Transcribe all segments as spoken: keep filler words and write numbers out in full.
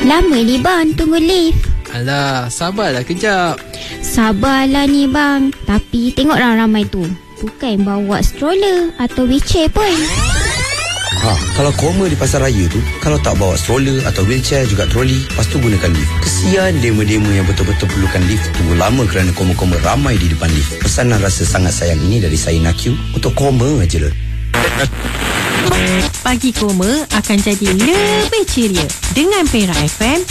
Lama ni bang tunggu lift. Alah, sabarlah kejap. Sabarlah ni bang. Tapi tengok ramai tu, bukan bawa stroller atau wheelchair pun. Ha, kalau koma di pasar raya tu, kalau tak bawa stroller atau wheelchair juga troli, lepas tu gunakan lift. Kesian demo-demo yang betul-betul perlukan lift tunggu lama kerana koma-koma ramai di depan lift. Pesanan rasa sangat sayang ini dari saya Nakyu untuk koma aja lah. Pagi Koma akan jadi lebih ceria dengan Perak F M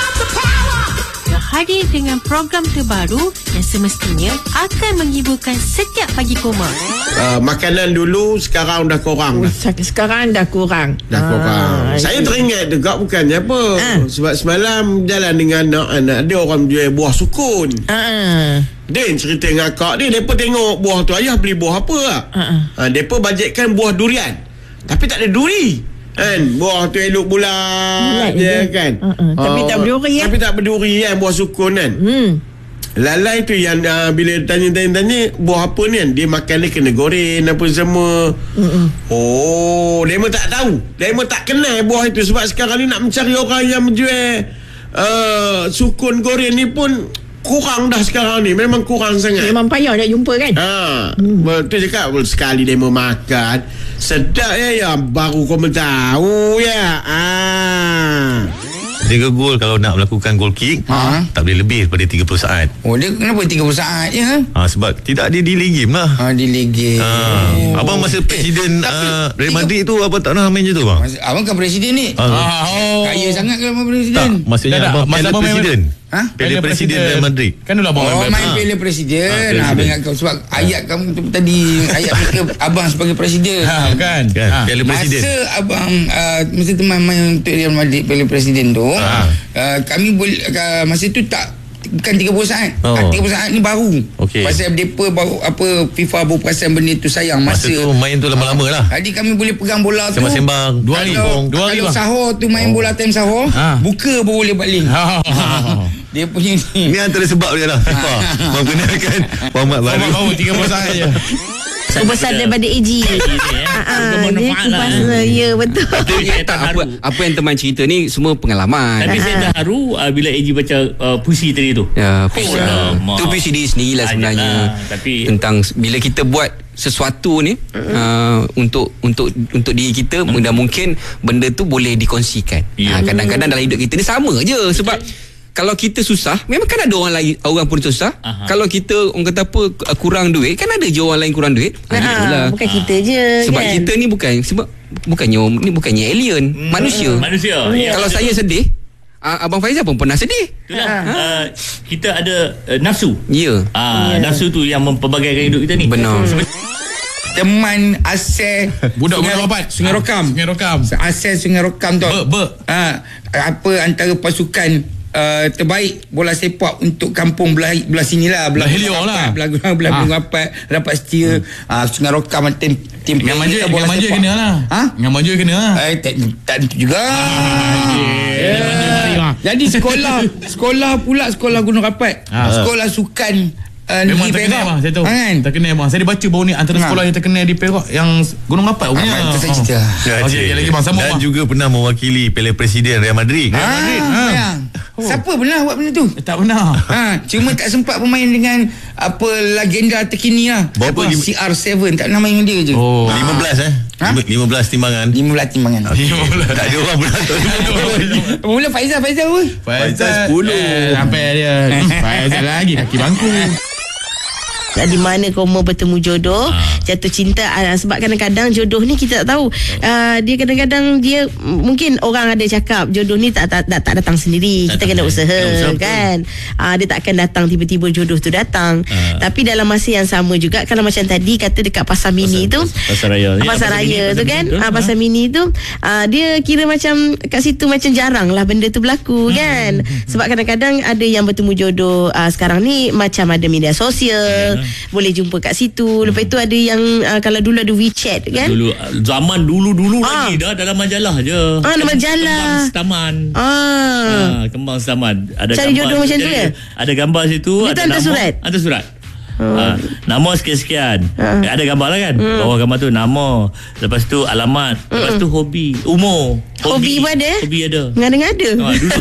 hadir dengan program terbaru yang semestinya akan menghiburkan setiap pagi Koma. Uh, makanan dulu sekarang dah kurang. Oh, sekarang dah kurang. Dah kurang. Ah, saya teringat juga bukannya apa. Ah. Sebab semalam jalan dengan anak-anak dia orang jual buah sukun. Ah. Din cerita dengan akak dia, mereka tengok buah tu, ayah beli buah apa lah. Ah. Ha, mereka bajetkan buah durian. Tapi tak ada duri. Kan buah tu elok bulat je kan. Uh-uh. Tapi uh, tak berduri ya. Tapi tak berduri kan buah sukun kan. Hmm. Lalai tu yang uh, bila tanya-tanya buah apa ni kan, dia makan dia kena goreng apa semua. Uh-uh. Oh, dia memang tak tahu. Dia memang tak kenal buah itu. Sebab sekarang ni nak mencari orang yang menjual uh, sukun goreng ni pun kurang dah sekarang ni. Memang kurang sangat. Memang payah nak jumpa kan. Ha, hmm. Betul cakap. Sekali dia mau makan sedap ya, ya baru kau tahu ya. Ah. Tiga gol kalau nak melakukan goal kick, ha? Tak boleh lebih daripada tiga puluh saat. Oh, dia kenapa tiga puluh saat je? Ha? Ha, sebab tidak ada delay game lah. Ha, delay game. Ha. Oh. Abang masa presiden uh, Real Madrid tu abang tak pernah main je tu bang. Masa, abang kan presiden ni. Ha. Oh. Kaya sangat kan abang presiden. Tak, maksudnya tak, abang masa abang presiden. Ha? Piala Presiden Real Madrid. Kan dulu abang oh, main, main Piala Presiden. Ha, ha, kau sebab ha. ayat kamu tu tadi ayat mereka abang sebagai presiden. Ha, kan? Kan? Ha. Piala Presiden. Masa abang uh, masa teman main untuk Real Madrid Piala Presiden tu, ha. uh, kami boleh uh, masa tu tak bukan tiga puluh saat. Oh. tiga puluh saat ni baru. Okay. Pasal depa baru apa FIFA baru perasan benda tu sayang masa, masa tu main tu lama-lama lah. Jadi kami boleh pegang bola tu sembang-sembang dua hari dua hari kalau sahur tu main oh. bola time sahur, ha. buka baru boleh balik. Ha. Dia punya ni. Ini antara sebab dia lah. Menggunakan format baru. Format baru tiga puluh saat je. Besar daripada A G. Dia kupas lah. Ya betul. Apa, apa yang teman cerita ni semua pengalaman. Tapi saya dah haru uh, bila A G baca uh, puisi tadi tu. Ya, puisi. Itu puisi diri sendiri lah sebenarnya. Tapi tentang bila kita buat sesuatu ni uh, untuk untuk untuk diri kita, hmm. mudah mungkin benda tu boleh dikongsikan. Yeah. Uh, kadang-kadang dalam hidup kita ni sama je sebab okay. Kalau kita susah, memang kan ada orang lain, orang pun susah. Aha. Kalau kita orang kata apa kurang duit, kan ada je orang lain kurang duit. Ha, ha, bukan ha. kita je. Sebab kan? kita ni bukan sebab bukannya ni bukannya alien, hmm. manusia. Manusia. Ya, kalau betul. Saya sedih, uh, Abang Faizal pun pernah sedih. Itulah. Ha. Uh, kita ada uh, nafsu. Ya. Yeah. Uh, yeah. Nafsu tu yang mempelbagaikan hidup kita ni. Benar. Sebab teman Asal budak Sungai Rokan Sungai Rokam Sungai Rokam Asal Sungai Rokam tu ber, ber. Ha, apa antara pasukan Uh, terbaik bola sepak untuk kampung belah belah sinilah belah Helior lah belah belah belah ha. Rapat dapat setia hmm. uh, Sungai Rokam tim tim yang manja yang manja kena lah ha yang manja kena lah eh, tak, tak tentu juga ah, yeah. Yeah. Jadi sekolah sekolah pula sekolah Gunung Rapat ha. Sekolah sukan Uh, memang terkenal bang, saya tahu kan? Terkenal bang, saya baca baru ni antara ha. sekolah yang terkenal di Perak yang Gunung Rapat punya. Ah, itu saya cerita. Oh. Okay, lagi bang, sama dan bang. Juga pernah mewakili Piala Presiden Real Madrid. Real ah, Madrid. Ha. Oh. Siapa pernah buat benda tu? Tak pernah. Ha, cuma tak sempat bermain dengan apa legenda terkini lah. Berapa C R tujuh tak pernah main dengan dia je. Oh, ha. lima belas eh. Ha? lima belas timbangan. lima belas timbangan. Okay. lima belas. Tak ada orang pernah tahu. Mula Faizal Faizal apa? Faizal sepuluh. Eh, sampai dia. Faizal lagi kaki bangku. Di mana koma bertemu jodoh, ha. jatuh cinta, uh, sebab kadang-kadang jodoh ni kita tak tahu. Uh, dia kadang-kadang dia mungkin orang ada cakap jodoh ni tak tak, tak, tak datang sendiri. Tak kita kena usaha, usaha kan. Uh, dia tak akan datang tiba-tiba jodoh tu datang. Ha. Tapi dalam masa yang sama juga kalau macam tadi kata dekat pasar mini pasar, tu, pasar raya, pasar, pasar raya tu kan, tu, uh, pasar ha. mini tu uh, dia kira macam kat situ macam jarang lah benda tu berlaku hmm. kan. Sebab kadang-kadang ada yang bertemu jodoh uh, sekarang ni macam ada media sosial. Yeah. Boleh jumpa kat situ. Lepas hmm. tu ada yang uh, kalau dulu ada WeChat kan. Dulu zaman dulu-dulu ah. lagi dah dalam majalah je. Ah, dalam majalah. Kembang Setaman. Ah. ah kembang Setaman. Ada cari jodoh macam tu ya. Ada gambar situ, dia ada hantar nama, surat. Ada surat. ha, nama sekian-sekian. Ha. Eh, ada gambar lah kan. Hmm. Bawah gambar tu nama, lepas tu alamat, lepas tu hobi, umur. Hobi pun ada? Hobi ada. Ngada-ngada. Ha, dulu.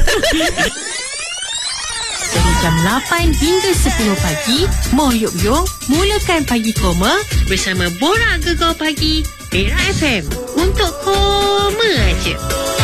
Dari jam lapan hingga sepuluh pagi, Moh Yop Yong mulakan Pagi Koma bersama Borak Gegar Pagi Era F M. Untuk koma aja.